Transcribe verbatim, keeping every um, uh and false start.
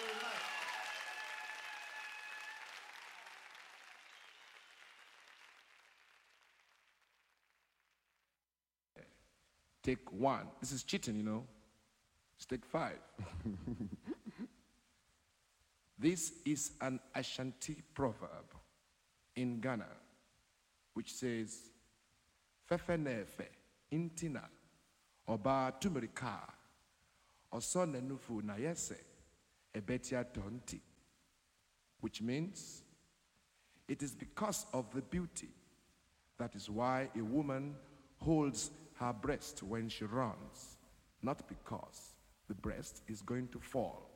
Take one. This is cheating, you know. Let's take five. This is an Ashanti proverb in Ghana, which says, Fefe nefe, intina, oba tumerika, oso nenufu na yese, ebetia tonti. Which means, it is because of the beauty. That is why a woman holds her breast when she runs, not because the breast is going to fall.